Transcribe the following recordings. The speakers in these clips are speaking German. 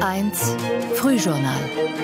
1 Frühjournal.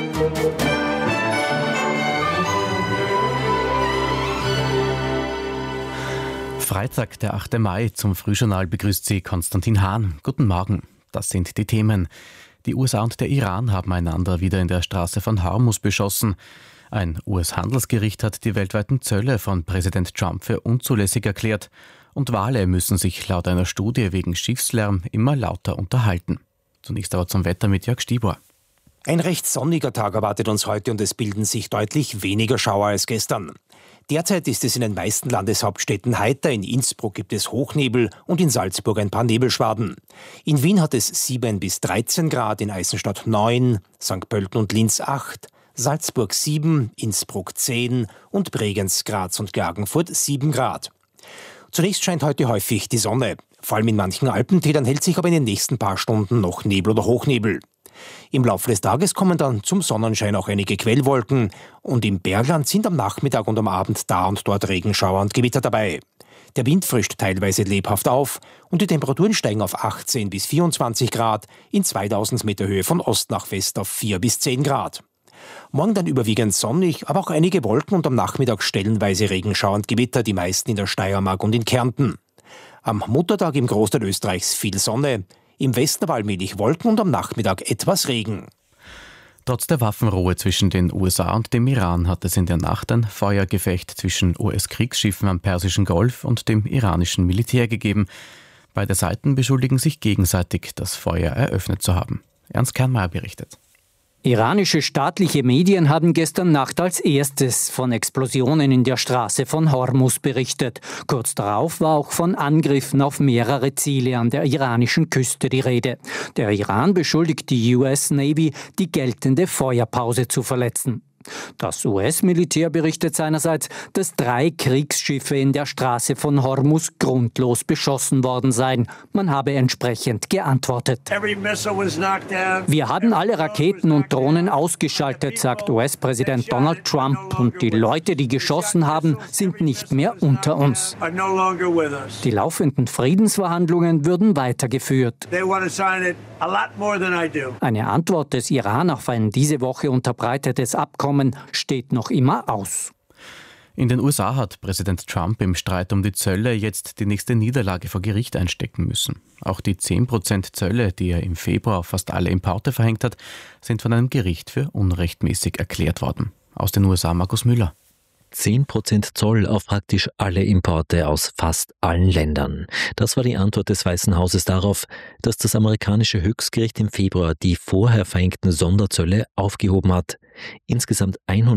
Freitag, der 8. Mai, zum Frühjournal begrüßt Sie Konstantin Hahn. Guten Morgen. Das sind die Themen. Die USA und der Iran haben einander wieder in der Straße von Hormuz beschossen. Ein US-Handelsgericht hat die weltweiten Zölle von Präsident Trump für unzulässig erklärt. Und Wale müssen sich laut einer Studie wegen Schiffslärm immer lauter unterhalten. Zunächst aber zum Wetter mit Jörg Stibor. Ein recht sonniger Tag erwartet uns heute und es bilden sich deutlich weniger Schauer als gestern. Derzeit ist es in den meisten Landeshauptstädten heiter, in Innsbruck gibt es Hochnebel und in Salzburg ein paar Nebelschwaden. In Wien hat es 7 bis 13 Grad, in Eisenstadt 9, St. Pölten und Linz 8, Salzburg 7, Innsbruck 10 und Bregenz, Graz und Klagenfurt 7 Grad. Zunächst scheint heute häufig die Sonne. Vor allem in manchen Alpentälern hält sich aber in den nächsten paar Stunden noch Nebel oder Hochnebel. Im Laufe des Tages kommen dann zum Sonnenschein auch einige Quellwolken und im Bergland sind am Nachmittag und am Abend da und dort Regenschauer und Gewitter dabei. Der Wind frischt teilweise lebhaft auf und die Temperaturen steigen auf 18 bis 24 Grad, in 2000 Meter Höhe von Ost nach West auf 4 bis 10 Grad. Morgen dann überwiegend sonnig, aber auch einige Wolken und am Nachmittag stellenweise Regenschauer und Gewitter, die meisten in der Steiermark und in Kärnten. Am Muttertag im Großteil Österreichs viel Sonne, im Westen aber allmählich Wolken und am Nachmittag etwas Regen. Trotz der Waffenruhe zwischen den USA und dem Iran hat es in der Nacht ein Feuergefecht zwischen US-Kriegsschiffen am Persischen Golf und dem iranischen Militär gegeben. Beide Seiten beschuldigen sich gegenseitig, das Feuer eröffnet zu haben. Ernst Kernmeier berichtet. Iranische staatliche Medien haben gestern Nacht als erstes von Explosionen in der Straße von Hormuz berichtet. Kurz darauf war auch von Angriffen auf mehrere Ziele an der iranischen Küste die Rede. Der Iran beschuldigt die US Navy, die geltende Feuerpause zu verletzen. Das US-Militär berichtet seinerseits, dass 3 Kriegsschiffe in der Straße von Hormuz grundlos beschossen worden seien. Man habe entsprechend geantwortet. Wir haben alle Raketen und Drohnen ausgeschaltet, sagt US-Präsident Donald Trump. Und die Leute, die geschossen haben, sind nicht mehr unter uns. Die laufenden Friedensverhandlungen würden weitergeführt. Eine Antwort des Iran auf ein diese Woche unterbreitetes Abkommen steht noch immer aus. In den USA hat Präsident Trump im Streit um die Zölle jetzt die nächste Niederlage vor Gericht einstecken müssen. Auch die 10% Zölle, die er im Februar auf fast alle Importe verhängt hat, sind von einem Gericht für unrechtmäßig erklärt worden. Aus den USA Markus Müller. 10% Zoll auf praktisch alle Importe aus fast allen Ländern. Das war die Antwort des Weißen Hauses darauf, dass das amerikanische Höchstgericht im Februar die vorher verhängten Sonderzölle aufgehoben hat. Insgesamt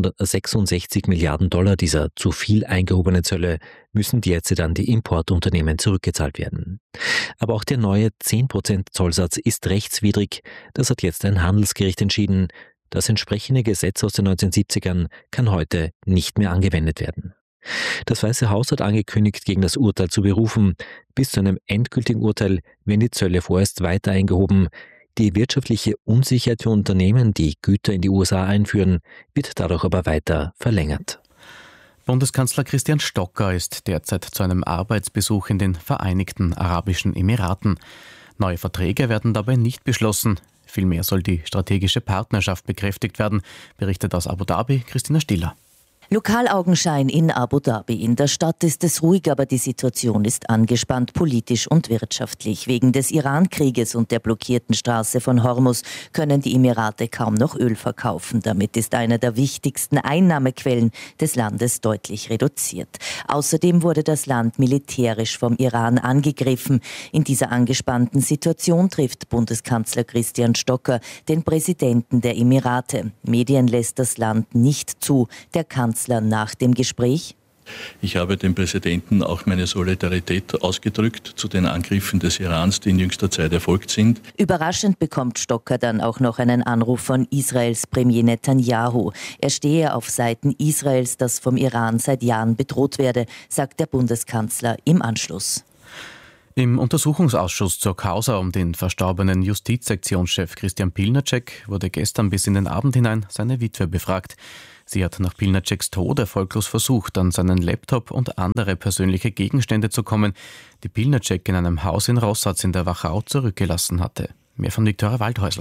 166 Milliarden Dollar dieser zu viel eingehobene Zölle müssen derzeit an die Importunternehmen zurückgezahlt werden. Aber auch der neue 10% Zollsatz ist rechtswidrig. Das hat jetzt ein Handelsgericht entschieden. Das entsprechende Gesetz aus den 1970ern kann heute nicht mehr angewendet werden. Das Weiße Haus hat angekündigt, gegen das Urteil zu berufen. Bis zu einem endgültigen Urteil werden die Zölle vorerst weiter eingehoben. Die wirtschaftliche Unsicherheit für Unternehmen, die Güter in die USA einführen, wird dadurch aber weiter verlängert. Bundeskanzler Christian Stocker ist derzeit zu einem Arbeitsbesuch in den Vereinigten Arabischen Emiraten. Neue Verträge werden dabei nicht beschlossen. Vielmehr soll die strategische Partnerschaft bekräftigt werden, berichtet aus Abu Dhabi Christina Stiller. Lokalaugenschein in Abu Dhabi. In der Stadt ist es ruhig, aber die Situation ist angespannt, politisch und wirtschaftlich. Wegen des Iran-Krieges und der blockierten Straße von Hormuz können die Emirate kaum noch Öl verkaufen. Damit ist einer der wichtigsten Einnahmequellen des Landes deutlich reduziert. Außerdem wurde das Land militärisch vom Iran angegriffen. In dieser angespannten Situation trifft Bundeskanzler Christian Stocker den Präsidenten der Emirate. Medien lässt das Land nicht zu. Der Kanzler nach dem Gespräch: Ich habe dem Präsidenten auch meine Solidarität ausgedrückt zu den Angriffen des Irans, die in jüngster Zeit erfolgt sind. Überraschend bekommt Stocker dann auch noch einen Anruf von Israels Premier Netanyahu. Er stehe auf Seiten Israels, das vom Iran seit Jahren bedroht werde, sagt der Bundeskanzler im Anschluss. Im Untersuchungsausschuss zur Causa um den verstorbenen Justizsektionschef Christian Pilnacek wurde gestern bis in den Abend hinein seine Witwe befragt. Sie hat nach Pilnaceks Tod erfolglos versucht, an seinen Laptop und andere persönliche Gegenstände zu kommen, die Pilnacek in einem Haus in Rossatz in der Wachau zurückgelassen hatte. Mehr von Viktoria Waldhäusl.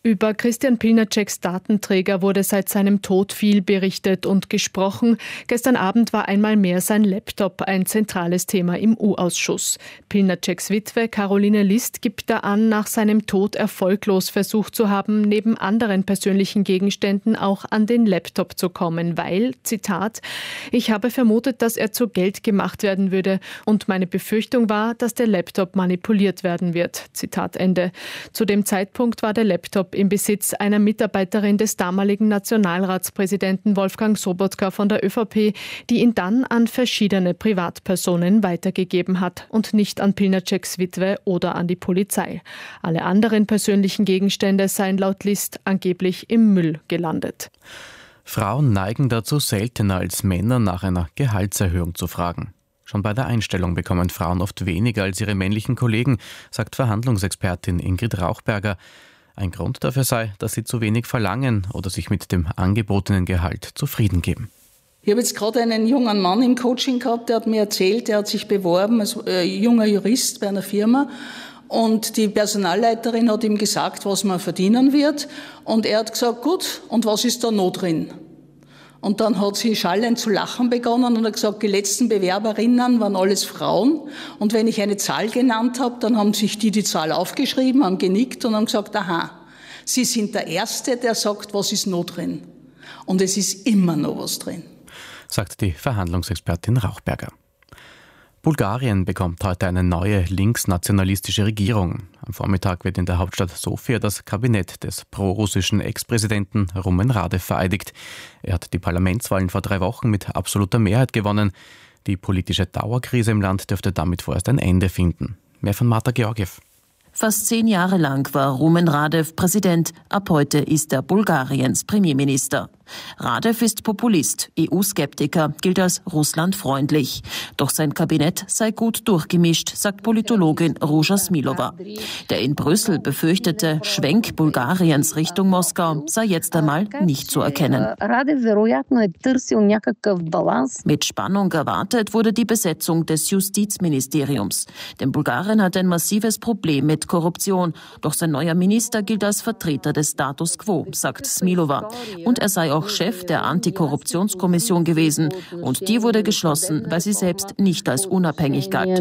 Über Christian Pilnaceks Datenträger wurde seit seinem Tod viel berichtet und gesprochen. Gestern Abend war einmal mehr sein Laptop ein zentrales Thema im U-Ausschuss. Pilnaceks Witwe Caroline List gibt da an, nach seinem Tod erfolglos versucht zu haben, neben anderen persönlichen Gegenständen auch an den Laptop zu kommen, weil, Zitat, ich habe vermutet, dass er zu Geld gemacht werden würde und meine Befürchtung war, dass der Laptop manipuliert werden wird. Zitat Ende. Zu dem Zeitpunkt war der Laptop im Besitz einer Mitarbeiterin des damaligen Nationalratspräsidenten Wolfgang Sobotka von der ÖVP, die ihn dann an verschiedene Privatpersonen weitergegeben hat und nicht an Pilnaceks Witwe oder an die Polizei. Alle anderen persönlichen Gegenstände seien laut List angeblich im Müll gelandet. Frauen neigen dazu, seltener als Männer nach einer Gehaltserhöhung zu fragen. Schon bei der Einstellung bekommen Frauen oft weniger als ihre männlichen Kollegen, sagt Verhandlungsexpertin Ingrid Rauchberger. Ein Grund dafür sei, dass sie zu wenig verlangen oder sich mit dem angebotenen Gehalt zufrieden geben. Ich habe jetzt gerade einen jungen Mann im Coaching gehabt, der hat mir erzählt, der hat sich beworben als junger Jurist bei einer Firma und die Personalleiterin hat ihm gesagt, was man verdienen wird und er hat gesagt, gut, und was ist da noch drin? Und dann hat sie schallend zu lachen begonnen und hat gesagt, die letzten Bewerberinnen waren alles Frauen. Und wenn ich eine Zahl genannt habe, dann haben sich die Zahl aufgeschrieben, haben genickt und haben gesagt, aha, Sie sind der Erste, der sagt, was ist noch drin. Und es ist immer noch was drin. Sagt die Verhandlungsexpertin Rauchberger. Bulgarien bekommt heute eine neue linksnationalistische Regierung. Am Vormittag wird in der Hauptstadt Sofia das Kabinett des pro-russischen Ex-Präsidenten Rumen Radev vereidigt. Er hat die Parlamentswahlen vor 3 Wochen mit absoluter Mehrheit gewonnen. Die politische Dauerkrise im Land dürfte damit vorerst ein Ende finden. Mehr von Marta Georgiev. Fast 10 Jahre lang war Rumen Radev Präsident. Ab heute ist er Bulgariens Premierminister. Radev ist Populist, EU-Skeptiker, gilt als russlandfreundlich. Doch sein Kabinett sei gut durchgemischt, sagt Politologin Ruža Smilova. Der in Brüssel befürchtete Schwenk Bulgariens Richtung Moskau sei jetzt einmal nicht zu erkennen. Mit Spannung erwartet wurde die Besetzung des Justizministeriums. Denn Bulgarien hat ein massives Problem mit Korruption. Doch sein neuer Minister gilt als Vertreter des Status quo, sagt Smilova. Und er sei auch Chef der Antikorruptionskommission gewesen. Und die wurde geschlossen, weil sie selbst nicht als unabhängig galt.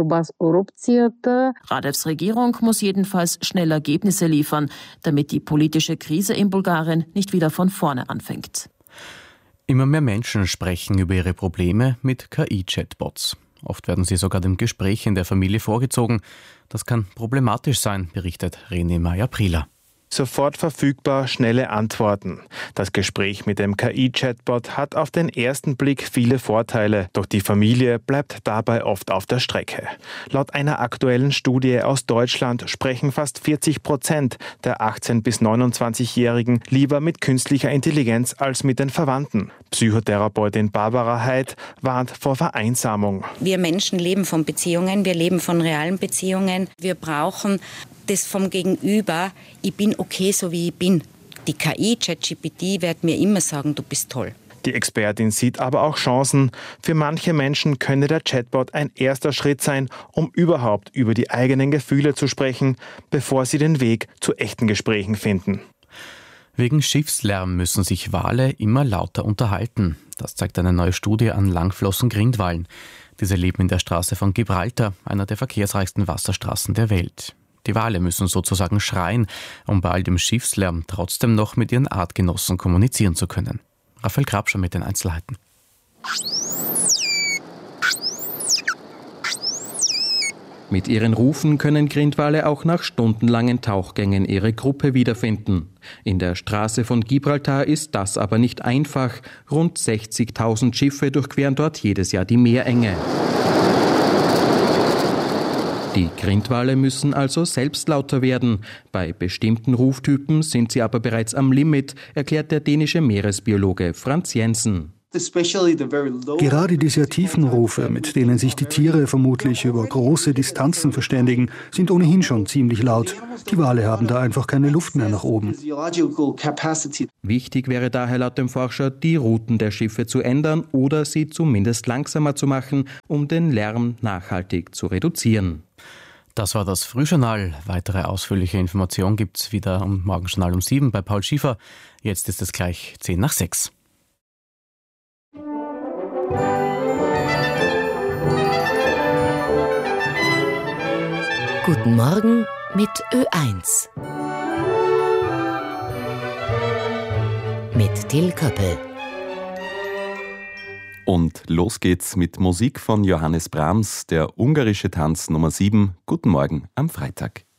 Radevs Regierung muss jedenfalls schnell Ergebnisse liefern, damit die politische Krise in Bulgarien nicht wieder von vorne anfängt. Immer mehr Menschen sprechen über ihre Probleme mit KI-Chatbots. Oft werden sie sogar dem Gespräch in der Familie vorgezogen. Das kann problematisch sein, berichtet René Meyer-Prieler. Sofort verfügbar, schnelle Antworten. Das Gespräch mit dem KI-Chatbot hat auf den ersten Blick viele Vorteile, doch die Familie bleibt dabei oft auf der Strecke. Laut einer aktuellen Studie aus Deutschland sprechen fast 40% der 18- bis 29-Jährigen lieber mit künstlicher Intelligenz als mit den Verwandten. Psychotherapeutin Barbara Heid warnt vor Vereinsamung. Wir Menschen leben von Beziehungen, wir leben von realen Beziehungen. Wir brauchen das vom Gegenüber, ich bin okay, so wie ich bin. Die KI, ChatGPT, wird mir immer sagen, du bist toll. Die Expertin sieht aber auch Chancen. Für manche Menschen könne der Chatbot ein erster Schritt sein, um überhaupt über die eigenen Gefühle zu sprechen, bevor sie den Weg zu echten Gesprächen finden. Wegen Schiffslärm müssen sich Wale immer lauter unterhalten. Das zeigt eine neue Studie an Langflossen-Grindwalen. Diese leben in der Straße von Gibraltar, einer der verkehrsreichsten Wasserstraßen der Welt. Die Wale müssen sozusagen schreien, um bei all dem Schiffslärm trotzdem noch mit ihren Artgenossen kommunizieren zu können. Raphael Grabscher mit den Einzelheiten. Mit ihren Rufen können Grindwale auch nach stundenlangen Tauchgängen ihre Gruppe wiederfinden. In der Straße von Gibraltar ist das aber nicht einfach. Rund 60.000 Schiffe durchqueren dort jedes Jahr die Meerenge. Die Grindwale müssen also selbst lauter werden. Bei bestimmten Ruftypen sind sie aber bereits am Limit, erklärt der dänische Meeresbiologe Franz Jensen. Gerade die sehr tiefen Rufe, mit denen sich die Tiere vermutlich über große Distanzen verständigen, sind ohnehin schon ziemlich laut. Die Wale haben da einfach keine Luft mehr nach oben. Wichtig wäre daher laut dem Forscher, die Routen der Schiffe zu ändern oder sie zumindest langsamer zu machen, um den Lärm nachhaltig zu reduzieren. Das war das Frühjournal. Weitere ausführliche Informationen gibt es wieder im Morgenjournal um 7 bei Paul Schiefer. Jetzt ist es gleich 10 nach 6. Guten Morgen mit Ö1. Mit Till Köppel. Und los geht's mit Musik von Johannes Brahms, der ungarische Tanz Nummer 7. Guten Morgen am Freitag.